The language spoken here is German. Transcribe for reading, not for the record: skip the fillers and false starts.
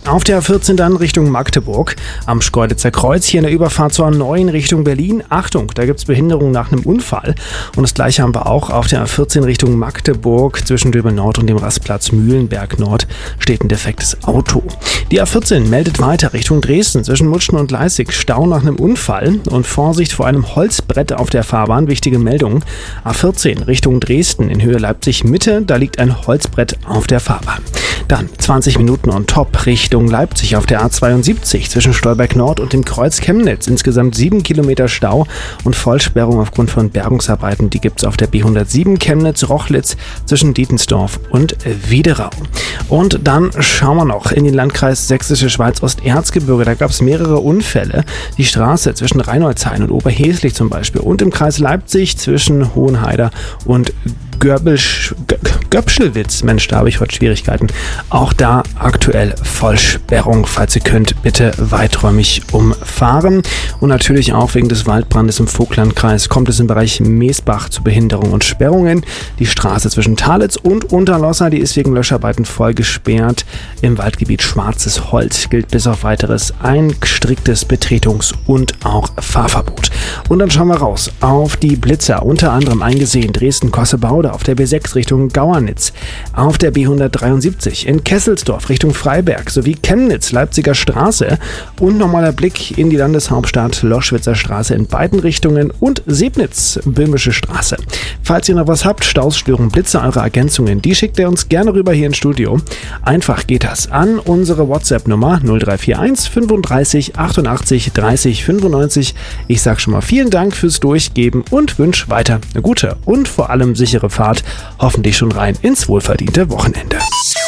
Auf der A14 dann Richtung Magdeburg. Am Schkeuditzer Kreuz hier in der Überfahrt zur A9 Richtung Berlin. Achtung, da gibt es Behinderung nach einem Unfall. Und das gleiche haben wir auch auf der A14 Richtung Magdeburg. Zwischen Döbel Nord und dem Rastplatz Mühlenberg Nord steht ein defektes Auto. Die A14 meldet weiter Richtung Dresden. Zwischen Mutschen und Leißig Stau nach einem Unfall. Und Vorsicht vor einem Holzbrett auf der Fahrbahn. Wichtige Meldung. A14 Richtung Dresden in Höhe Leipzig Mitte. Da liegt ein Holzbrett auf der Fahrbahn. Dann 20 Minuten on top Richtung Leipzig auf der A72 zwischen Stolberg Nord und dem Kreuz Chemnitz. Insgesamt 7 Kilometer Stau und Vollsperrung aufgrund von Bergungsarbeiten. Die gibt es auf der B107 Chemnitz-Rochlitz zwischen Dietensdorf und Wiederau. Und dann schauen wir noch in den Landkreis Sächsische Schweiz-Osterzgebirge. Da gab es mehrere Unfälle. Die Straße zwischen Reinoldshain und Oberheslich zum Beispiel und im Kreis Leipzig zwischen Hohenheider und Göpschelwitz. Mensch, da habe ich heute Schwierigkeiten. Auch da aktuell Vollsperrung. Falls ihr könnt, bitte weiträumig umfahren. Und natürlich auch wegen des Waldbrandes im Vogtlandkreis kommt es im Bereich Meesbach zu Behinderung und Sperrungen. Die Straße zwischen Talitz und Unterlosser, die ist wegen Löscharbeiten voll gesperrt. Im Waldgebiet Schwarzes Holz gilt bis auf weiteres ein striktes Betretungs- und auch Fahrverbot. Und dann schauen wir raus auf die Blitzer. Unter anderem eingesehen Dresden-Kossebaude auf der B6 Richtung Gauernitz, auf der B173 in Kesselsdorf Richtung Freiberg sowie Chemnitz Leipziger Straße und normaler Blick in die Landeshauptstadt Loschwitzer Straße in beiden Richtungen und Sebnitz Böhmische Straße. Falls ihr noch was habt, Staus, Störungen, Blitze, eure Ergänzungen, die schickt ihr uns gerne rüber hier ins Studio. Einfach geht das an unsere WhatsApp-Nummer 0341 35 88 30 95. Ich sag schon mal vielen Dank fürs Durchgeben und wünsche weiter eine gute und vor allem sichere Fahrt, hoffentlich schon rein ins wohlverdiente Wochenende.